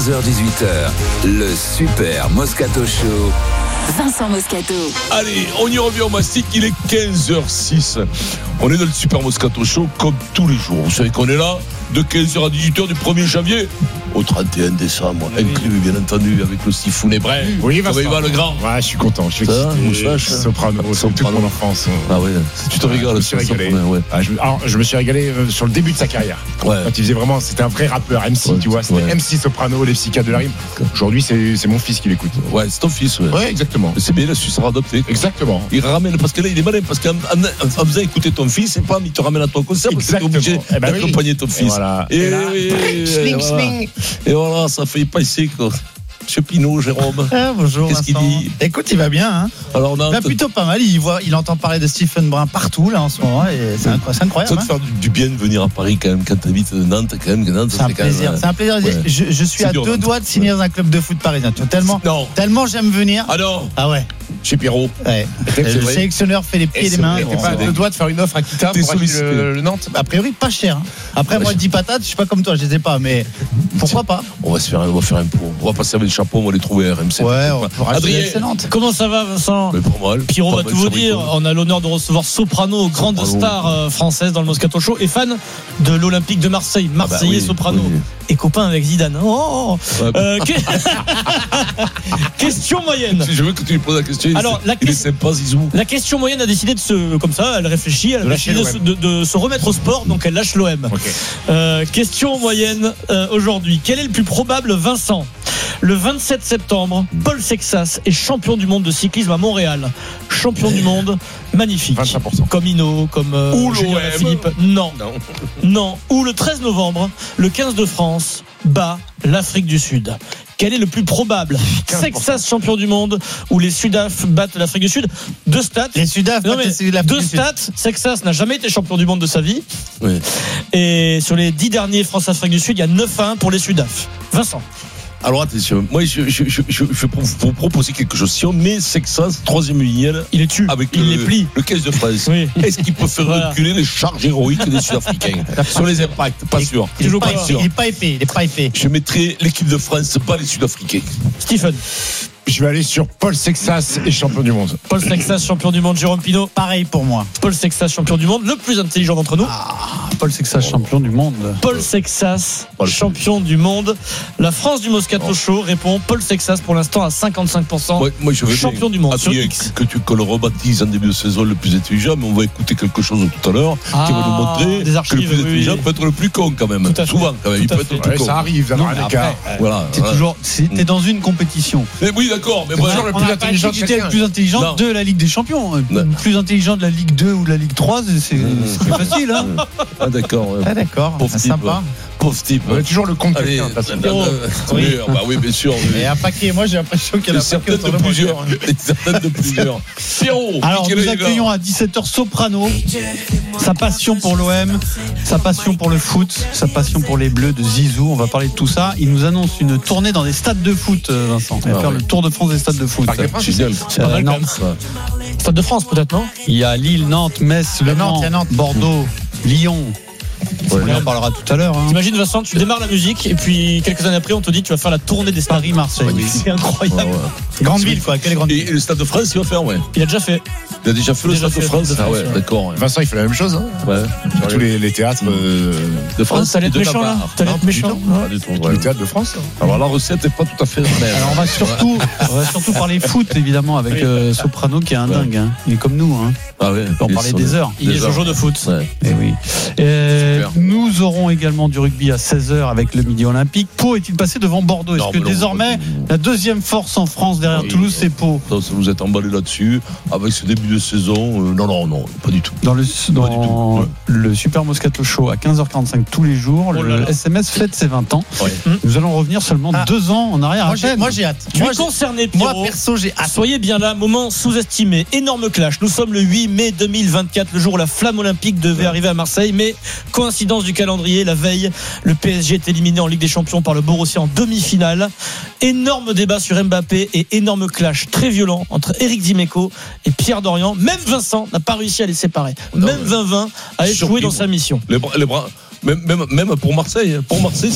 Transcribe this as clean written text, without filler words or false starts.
15h-18h, le Super Moscato Show. Vincent Moscato. Allez, on y revient au mastic, il est 15h06. On est dans le Super Moscato Show comme tous les jours. Vous savez qu'on est là de 15h à 18h du 1er janvier au 31 décembre. Inclus, bien entendu, avec le Sifounet Brun. Oui, Comment il va, le grand? Ouais, je suis content. Je suis Ça, excité. moustache, Soprano, c'est toute mon enfance. Ah ouais, tu te régales. Je me suis régalé. Ouais. Je me suis régalé sur le début de sa carrière. Ouais. Quand il faisait vraiment, c'était un vrai rappeur, MC, Ouais, tu vois. C'était ouais. MC Soprano, les psychiatres de la rime. Aujourd'hui, c'est mon fils qui l'écoute. Ouais, c'est ton fils, ouais. Ouais, exactement. C'est bien, là, tu seras adopté. Exactement. Il ramène, parce que là, il est malin, parce qu'en faisant écouter ton fils, c'est pas, il te ramène à ton concert, parce que t'es Exactement. obligé Eh ben oui. d'accompagner ton fils. Voilà. Et là, et voilà, ça fait passer, quoi. Monsieur Pinot, Jérôme. Ah, bonjour. Qu'est-ce qu'il Vincent. dit? Écoute, il va bien. Hein. Alors, on a Là, plutôt pas mal. Il entend parler de Stephen Brun partout là en ce moment. Et c'est incroyable. ça te faire du bien de venir à Paris quand même, quand t'habites Nantes, quand même. Nantes, C'est un quand même, plaisir. C'est un plaisir. Ouais. Je suis C'est à dur, deux Nantes. doigts de signer dans un club de foot parisien. Tu vois, Non. tellement j'aime venir. Ah non, Ah ouais. chez Pierrot. Ouais. C'est Le vrai. sélectionneur fait les pieds et les mains. T'es pas à deux doigts de faire une offre à Kita T'es pour acheter sollicité. le Nantes. A priori, pas cher. Hein. Après, moi, 10 patates, je suis pas comme toi, je les ai pas, mais pourquoi pas? On va faire un pot. On va passer avec le chapeau, on va les trouver à RMC. Ouais, on peut racheter Adrien. excellente. Comment ça va, Vincent? Mais pas mal. Pierrot Pas va mal, tout vous ça dire. rigole. On a l'honneur de recevoir Soprano, grande Soprano. star française dans le Moscato Show et fan de l'Olympique de Marseille. Marseillais, oui, Soprano. oui. Et copain avec Zidane. Oh Ouais, Question moyenne. Je veux que tu lui poses la question. Alors, la il est question- sympa, Zizou. La question moyenne a décidé de se, comme ça, elle réfléchit, elle a De lâcher décidé de se remettre au sport, donc elle lâche l'OM. Ok. Question moyenne aujourd'hui. Quel est le plus probable, Vincent? Le 27 septembre, Paul Sexas est champion du monde de cyclisme à Montréal. Champion du monde, magnifique. 25%. Comme Hinault, comme Ou Julien l'OM. Philippe. Non. Non. Non. Ou le 13 novembre, le 15 de France bat l'Afrique du Sud. Quel est le plus probable? 15%. Sexas champion du monde ou les Sudaf battent l'Afrique du Sud? Deux stats. Les Sudaf, Non, mais deux stats. Sexas n'a jamais été champion du monde de sa vie. Oui. Et sur les 10 derniers France-Afrique du Sud, il y a 9-1 pour les Sudaf. Vincent. Alors attention, moi je vais vous proposer quelque chose. Si on met Sexas, troisième ligne, Il est tu. avec Il les plie. le 15 de France, Oui. est-ce qu'il peut faire Voilà. reculer les charges héroïques des Sud-Africains sur les impacts? Pas sûr. Il Toujours est pas sûr. pas épais. Il est pas épais. Je mettrai l'équipe de France, pas les Sud-Africains. Stephen. Je vais aller sur Paul Sexas et champion du monde. Paul Sexas champion du monde. Jérôme Pinault. Pareil pour moi. Paul Sexas champion du monde. Le plus intelligent d'entre nous. Paul Sexas, champion du monde. Paul Sexas, Paul. champion du monde. La France du Moscato Show répond Paul Sexas pour l'instant à 55%. Moi je veux champion bien, du monde sur Adrien, X. que le rebaptise en début de saison le plus intelligent, mais on va écouter quelque chose tout à l'heure qui va nous montrer des que archives, le plus oui, intelligent oui. peut être le plus con quand même. Tout à fait. Souvent quand même, il Tout à peut être fait. le plus Ouais, con. ça arrive d'avoir un écart. Voilà. C'est toujours, t'es dans une compétition. Mais oui, d'accord, mais C'est moi, toujours le On plus n'a pas intelligent dit de que t'étais chacun. le plus intelligent Non. de la Ligue des Champions. Non. Le plus intelligent de la Ligue 2 ou de la Ligue 3, c'est plus facile. Hein. Ah d'accord. Ouais. Ah, d'accord, Pauvre c'est type. sympa. Pauvre type. On est toujours le compte Allez, quelqu'un. de toute façon. Oui. bah oui, bien sûr. oui. Et un paquet, moi j'ai l'impression qu'il y en a un paquet Certaines autour de de moi. plusieurs. Certaines de plusieurs. Pierrot. Alors Michel nous Hega. accueillons à 17h Soprano, sa passion pour l'OM, sa passion pour le foot, sa passion pour les Bleus de Zizou, on va parler de tout ça. Il nous annonce une tournée dans des stades de foot, Vincent. Il va Ah faire ouais. le tour de France des stades de foot. Parc des Princes. Génial. C'est pas mal, quand Nantes. même. Stade de France peut-être, non? Il y a Lille, Nantes, Metz, Le Nantes, Mans, il y a Nantes. Bordeaux, Lyon. On en parlera tout à l'heure. Hein. T'imagines, Vincent, tu démarres la musique et puis quelques années après on te dit tu vas faire la tournée des stades. Paris, Marseille. Oui. C'est incroyable. Ouais, ouais. Grande ville, quoi. Quelle grande ville. Et le Stade de France, il va faire, ouais. Il a déjà fait. Il a déjà fait le Déjà Stade de fait France. le Stade de Ah ouais, France, ouais. d'accord. ouais. Vincent, il fait la même chose. Hein. Ouais. Sur tous les théâtres. De France, T'allais et être de méchant là Navarre. T'allais Non, être méchant Pas du tout. Tous ouais. les théâtres de France. Alors la recette n'est pas tout à fait la même. Alors on va surtout parler foot évidemment avec Soprano qui est un dingue. Hein. Il est comme nous. Hein. Ah ouais. On peut en parler des heures. Il est Déjà. Jojo de foot. Ouais. Eh oui. Super. Nous aurons également du rugby à 16h avec le Midi Olympique. Pau est-il passé devant Bordeaux? Non, Est-ce que mais non, désormais pas du tout. la deuxième force en France derrière Oui. Toulouse c'est Pau? Ça vous êtes emballé là-dessus. Avec ce début de saison, non, pas du tout. Dans du tout. Ouais. le Super Moscato Show à 15h45 tous les jours, Oh là le là. SMS fête ses 20 ans. Ouais. Nous allons revenir seulement 2 ans en arrière. à peine. J'ai hâte. Tu es concerné, Moi, Pierrot. perso, j'ai hâte. Soyez bien là, moment sous-estimé, énorme clash. Nous sommes le 8 mai 2024, le jour où la flamme olympique devait arriver à Marseille, mais coïncidence du calendrier, la veille, le PSG est éliminé en Ligue des Champions par le Borussia en demi-finale. Énorme débat sur Mbappé et énorme clash très violent entre Éric Dimeco et Pierre Dorian. Même Vincent n'a pas réussi à les séparer. Non, Même mais- 20-20 a échoué Surpris, dans sa mission. Les bras, même pour Marseille. Pour Marseille,